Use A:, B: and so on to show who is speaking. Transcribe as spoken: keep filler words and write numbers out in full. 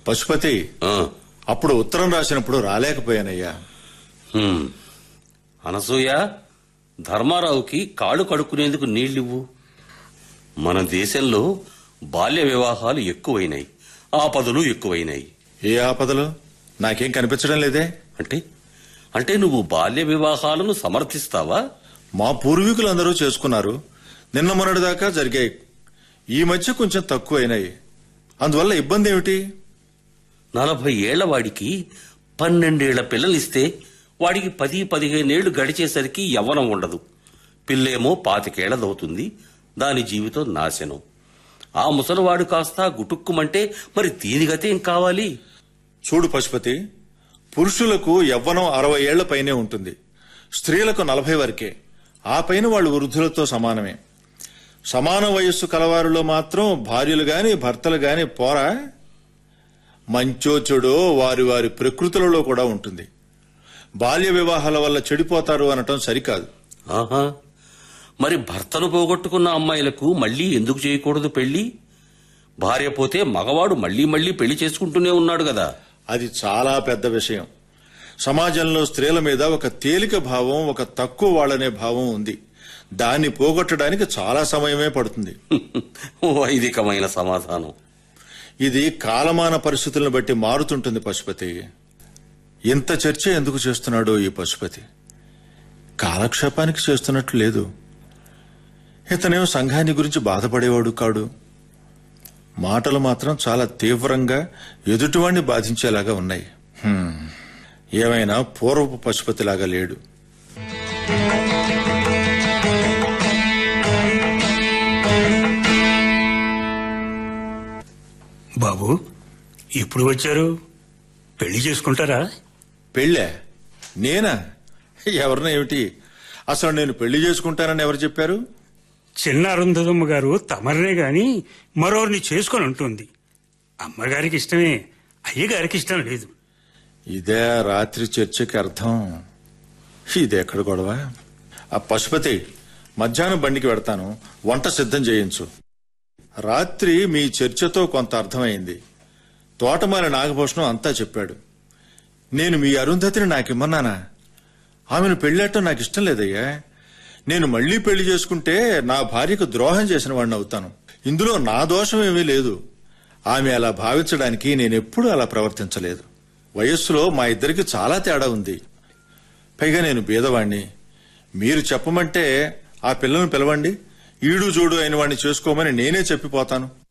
A: పశుపతి, అప్పుడు ఉత్తరం రాసినప్పుడు రాలేకపోయానయ్యా.
B: అనసూయ, ధర్మారావుకి కాళ్ళు కడుక్కునేందుకు నీళ్లివ్వు. మన దేశంలో బాల్య వివాహాలు ఎక్కువైనాయి, ఆపదలు ఎక్కువైనాయి.
A: ఏ ఆపదలు? నాకేం కనిపించడం లేదే.
B: అంటే అంటే నువ్వు బాల్య వివాహాలను సమర్థిస్తావా?
A: మా పూర్వీకులందరూ చేసుకున్నారు, నిన్న మొన్నటిదాకా జరిగాయి. ఈ మధ్య కొంచెం తక్కువైనాయి. అందువల్ల ఇబ్బంది ఏమిటి?
B: నలభై ఏళ్ల వాడికి పన్నెండేళ్ల పిల్లలిస్తే వాడికి పది పదిహేనేళ్లు గడిచేసరికి యవ్వనం ఉండదు. పిల్లేమో పాతికేళ్లదవుతుంది, దాని జీవితం నాశనం. ఆ ముసలివాడు కాస్త గుటుక్కుమంటే మరి దీనిగతేం కావాలి?
A: చూడు పశుపతి, పురుషులకు యవ్వనం అరవై ఏళ్ల పైనే ఉంటుంది, స్త్రీలకు నలభై వరకే. ఆ పైన వాళ్ళు వృద్ధులతో సమానమే. సమాన వయస్సు కలవారిలో మాత్రం భార్యలు గాని భర్తలు గాని పోరా. మంచో చెడో వారి వారి ప్రకృతులలో కూడా ఉంటుంది. బాల్య వివాహాల వల్ల చెడిపోతారు అనటం సరికాదు.
B: ఆహా, మరి భర్తను పోగొట్టుకున్న అమ్మాయిలకు మళ్లీ ఎందుకు చేయకూడదు పెళ్లి? భార్య పోతే మగవాడు మళ్లీ మళ్లీ పెళ్లి చేసుకుంటూనే ఉన్నాడు కదా.
A: అది చాలా పెద్ద విషయం. సమాజంలో స్త్రీల మీద ఒక తేలిక భావం, ఒక తక్కువ వాళ్ళనే భావం ఉంది. దాన్ని పోగొట్టడానికి చాలా సమయమే పడుతుంది.
B: వైదికమైన సమాధానం.
A: ఇది కాలమాన పరిస్థితులను బట్టి మారుతుంటుంది పశుపతి. ఇంత చర్చ ఎందుకు చేస్తున్నాడో ఈ పశుపతి? కాలక్షేపానికి చేస్తున్నట్లు లేదు. ఇతనేమో సంఘాన్ని గురించి బాధపడేవాడు కాడు. మాటలు మాత్రం చాలా తీవ్రంగా ఎదుటివాణ్ణి బాధించేలాగా ఉన్నాయి. ఏమైనా పూర్వపు పశుపతిలాగా లేడు.
C: బాబు, ఇప్పుడు వచ్చారు? పెళ్లి చేసుకుంటారా?
A: పెళ్ళే? నేనా? ఎవరిని ఏమిటి? అసలు నేను పెళ్లి చేసుకుంటానని ఎవరు చెప్పారు?
C: చిన్న అరుంధతమ్మ గారు తమరినే గాని మరోరిని చేసుకొని ఉంటుంది. అమ్మగారికి ఇష్టమే, అయ్యగారికి ఇష్టం లేదు.
A: ఇదే రాత్రి చర్చకి అర్థం. ఇదెక్కడ గొడవ? ఆ పశుపతి, మధ్యాహ్నం బండికి పెడతాను, వంట సిద్ధం చేయించు. రాత్రి మీ చర్చతో కొంత అర్థమైంది. తోటమాలి నాగభూషణం అంతా చెప్పాడు. నేను మీ అరుంధతిని నాకిమ్మన్నానా? ఆమెను పెళ్ళేయటం నాకు ఇష్టం లేదయ్యా. నేను మళ్లీ పెళ్లి చేసుకుంటే నా భార్యకు ద్రోహం చేసిన వాడిని అవుతాను. ఇందులో నా దోషం ఏమీ లేదు. ఆమె అలా భావించడానికి నేనెప్పుడూ అలా ప్రవర్తించలేదు. వయస్సులో మా ఇద్దరికి చాలా తేడా ఉంది. పైగా నేను బీదవాణ్ణి. మీరు చెప్పమంటే ఆ పిల్లను పిలవండి, ఈడు జోడు అయిన వాడిని చేసుకోమని నేనే చెప్పిపోతాను.